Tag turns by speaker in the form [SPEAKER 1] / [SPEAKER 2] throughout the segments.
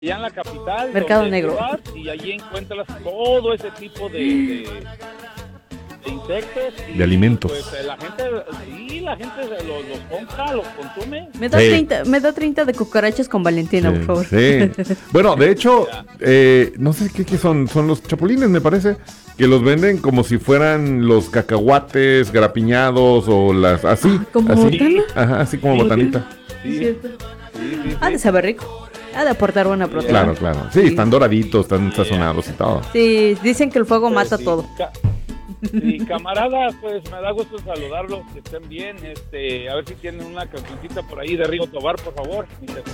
[SPEAKER 1] allá en la capital.
[SPEAKER 2] Mercado Negro.
[SPEAKER 1] Y allí encuentras todo ese tipo de insectos.
[SPEAKER 3] De alimentos.
[SPEAKER 1] Pues la gente los compra, los consume.
[SPEAKER 2] Me da 30 de cucarachas con Valentina, por favor.
[SPEAKER 3] Sí. Bueno, de hecho, no sé qué son los chapulines, me parece, que los venden como si fueran los cacahuates grapiñados o las así.
[SPEAKER 2] ¿Como
[SPEAKER 3] así.
[SPEAKER 2] botana?
[SPEAKER 3] Ajá, así como botanita.
[SPEAKER 2] Sí, cierto. Ha de saber rico. Ha de aportar buena proteína.
[SPEAKER 3] Claro. Sí, están doraditos, están sazonados y todo.
[SPEAKER 2] Sí, dicen que el fuego mata todo.
[SPEAKER 1] Sí, camaradas, pues me da gusto saludarlos, que estén bien. A ver si tienen una cancioncita por ahí de Rigo Tobar, por favor.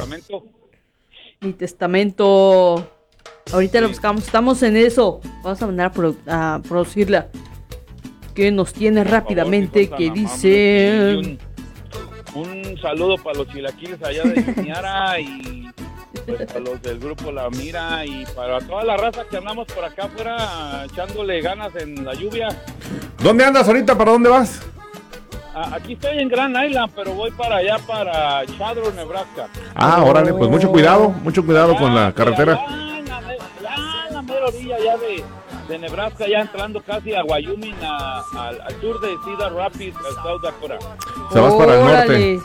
[SPEAKER 1] Mi testamento.
[SPEAKER 2] Ahorita lo buscamos, estamos en eso. Vamos a mandar a producirla. Que nos tiene rápidamente, que dice...
[SPEAKER 1] Un saludo para los chilaquiles allá de Chiñara y pues, para los del grupo La Mira y para toda la raza que andamos por acá afuera echándole ganas en la lluvia.
[SPEAKER 3] ¿Dónde andas ahorita? ¿Para dónde vas?
[SPEAKER 1] Aquí estoy en Grand Island, pero voy para allá, para Chadron, Nebraska.
[SPEAKER 3] Órale, pues mucho cuidado con la carretera.
[SPEAKER 1] Ya en la mera orilla ya de Nebraska, ya entrando casi a Wyoming, al sur de Cedar Rapids, South Dakota.
[SPEAKER 3] O sea, vas para el norte.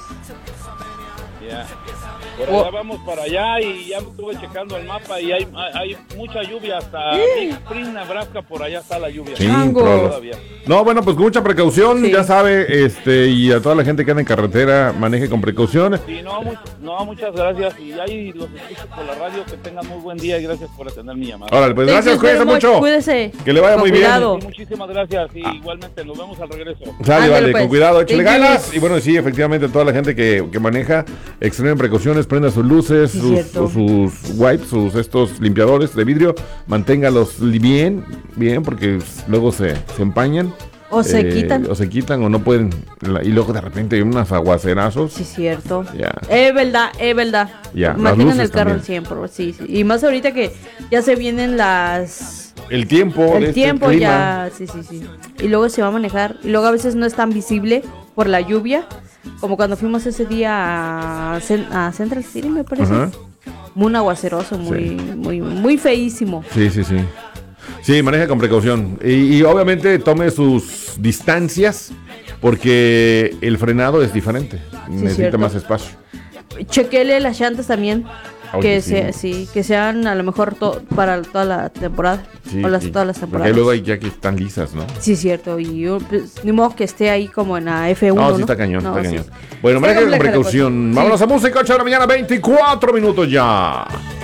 [SPEAKER 1] Ya. Por allá vamos para allá y ya estuve checando el mapa y hay mucha lluvia hasta Big Spring, Nebraska, por allá está la lluvia.
[SPEAKER 3] Sí, no, bueno, pues con mucha precaución, ya sabe, y a toda la gente que anda en carretera, maneje con precaución.
[SPEAKER 1] Sí, muchas gracias y ahí los escucho por la radio, que tengan muy buen día y gracias por atender mi llamada.
[SPEAKER 3] Órale, pues gracias, cuídese mucho.
[SPEAKER 2] Cuídese.
[SPEAKER 3] Que le vaya muy bien.
[SPEAKER 1] Sí, muchísimas gracias y igualmente nos vemos al regreso.
[SPEAKER 3] Vale,
[SPEAKER 2] pues.
[SPEAKER 3] con cuidado, échale ganas. Y bueno, sí, efectivamente, toda la gente que maneja, extremen precauciones, prenda sus luces, sus wipes, estos limpiadores de vidrio, manténgalos bien, porque luego se empañan.
[SPEAKER 2] O se quitan
[SPEAKER 3] o no pueden, y luego de repente hay unos aguacerazos.
[SPEAKER 2] Sí, cierto.
[SPEAKER 3] Ya.
[SPEAKER 2] Es verdad.
[SPEAKER 3] Ya,
[SPEAKER 2] imaginen el carro
[SPEAKER 3] también.
[SPEAKER 2] siempre, sí. Y más ahorita que ya se vienen
[SPEAKER 3] el tiempo
[SPEAKER 2] ya, sí. Y luego se va a manejar, y luego a veces no es tan visible por la lluvia, como cuando fuimos ese día a Central City, me parece. Un aguaceroso, muy feísimo.
[SPEAKER 3] Sí. Sí, maneja con precaución. Y obviamente tome sus distancias, porque el frenado es diferente. Necesita
[SPEAKER 2] cierto.
[SPEAKER 3] más espacio.
[SPEAKER 2] Chequele las llantas también.
[SPEAKER 3] Oye,
[SPEAKER 2] que sean a lo mejor para toda la temporada. Todas las temporadas.
[SPEAKER 3] Porque luego hay ya que están lisas, ¿no?
[SPEAKER 2] Sí, cierto. Y yo, pues, ni modo que esté ahí como en la F1.
[SPEAKER 3] No, sí está cañón, Bueno, maneja con precaución. Vámonos a música, 8 de la mañana, 24 minutos ya.